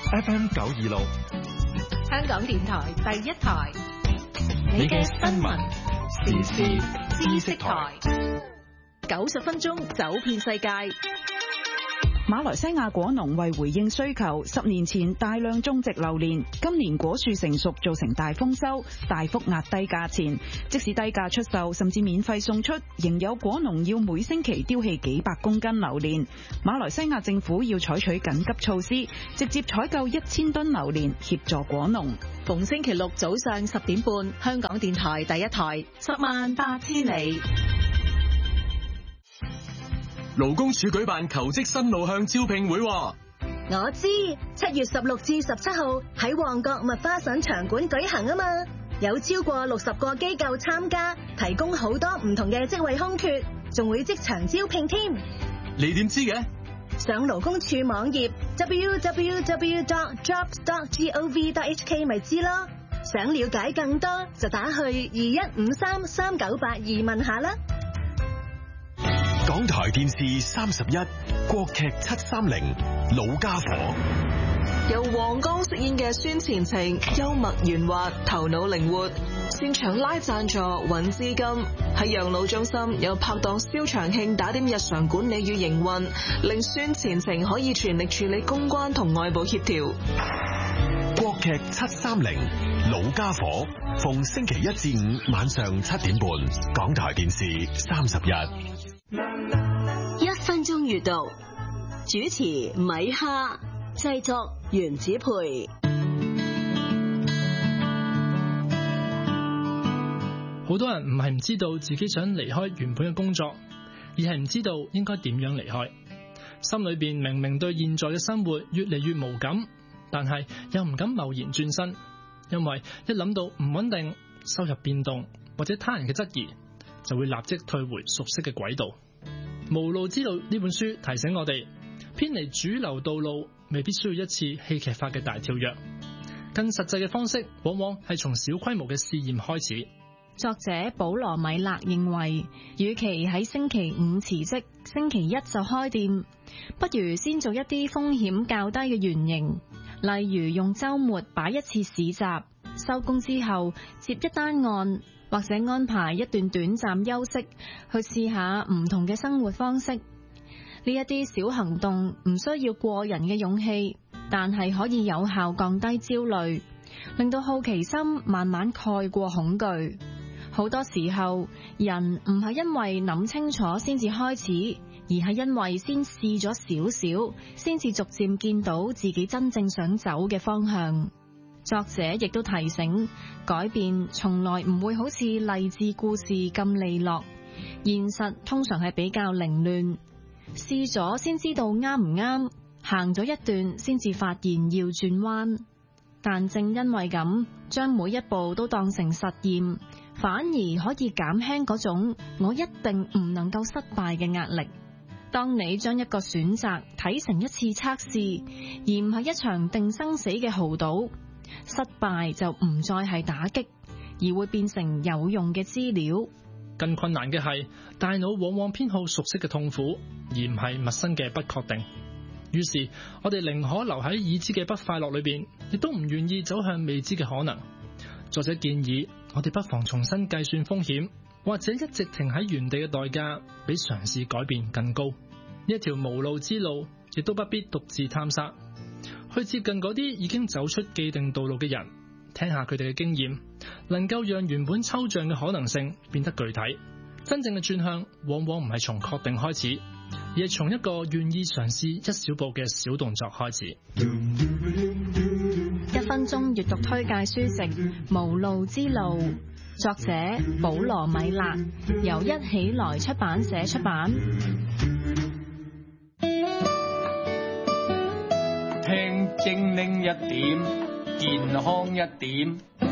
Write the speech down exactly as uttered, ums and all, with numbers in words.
F M 九二六， 香港電台第一台， 你嘅新聞時事知識台， 九十分鐘走遍世界。 馬來西亞果農為回應需求，十年前大量種植榴蓮，今年果樹成熟造成大豐收，大幅壓低價錢。即使低價出售，甚至免費送出，仍有果農要每星期丟棄幾百公斤榴蓮。馬來西亞政府要採取緊急措施，直接採購一千噸榴蓮協助果農。 逢星期六早上十點半，香港電台第一台，十萬八千里。 勞工處舉辦求職新路向招聘會。 我知，七月十六至十七號喺旺角麥花臣場館舉行啊嘛，有超過六十個機構參加，提供好多唔同嘅職位空缺，仲會即場招聘添。 你點知嘅？ 上勞工處網頁 double-u double-u double-u dot jobs dot gov dot h k 咪知咯。想了解更多就打去二一五三三九八二問下啦。 港台電視三十一，國劇七三零，老家伙。 由黃剛飾演嘅孫前程，幽默圓滑，頭腦靈活，擅長拉贊助、揾資金。喺養老中心有拍檔蕭長慶打點日常管理與營運，令孫前程可以全力處理公關同外部協調。 國劇七三零，老家伙，逢星期一至五晚上七點半，港台電視三十一。 一分鐘閱讀，主持米哈，製作原子培。 好多人唔係唔知道自己想離開原本嘅工作，而係唔知道應該點樣離開。心裏邊明明對現在嘅生活越嚟越無感，但係又唔敢貿然轉身，因為一諗到唔穩定、收入變動或者他人嘅質疑，就會立即退回熟悉嘅軌道。無路之路呢本書提醒我哋，偏離主流道路未必需要一次戲劇化嘅大跳躍，更實際嘅方式往往係從小規模嘅試驗開始。 作者保羅米勒認為，與其喺星期五辭職，星期一就開店，不如先做一啲風險較低嘅原型，例如用週末擺一次市集，收工之後接一單案，或者安排一段短暫休息，去試下唔同嘅生活方式。呢一啲小行動唔需要過人嘅勇氣，但係可以有效降低焦慮，令到好奇心慢慢蓋過恐懼。好多時候，人唔係因為諗清楚先至開始，而係因為先試咗少少，先至逐漸見到自己真正想走嘅方向。作者亦都提醒，改變從來唔會好似勵志故事咁利落，現實通常係比較凌亂，試咗先知道啱唔啱，行咗一段先至發現要轉彎。但正因為咁，將每一步都當成實驗，反而可以減輕嗰種我一定唔能夠失敗嘅壓力。當你將一個選擇睇成一次測試，而唔係一場定生死嘅豪賭，失敗就唔再係打擊，而會變成有用嘅資料。 更困難嘅係，大腦往往偏好熟悉嘅痛苦，而唔係陌生嘅不確定。於是我哋寧可留喺已知嘅不快樂裏邊，亦都唔願意走向未知嘅可能。作者建議我哋不妨重新計算風險，或者一直停喺原地嘅代價比嘗試改變更高。呢一條無路之路，亦都不必獨自探索，去接近嗰啲已經走出既定道路嘅人，聽下佢哋嘅經驗，能夠讓原本抽象嘅可能性變得具體。真正嘅轉向往往唔係從確定開始，而係從一個願意嘗試一小步嘅小動作開始。 一分鐘閱讀推介書籍《無路之路》，作者保羅米勒，由一起來出版社出版。 聽精靈一點，健康一點。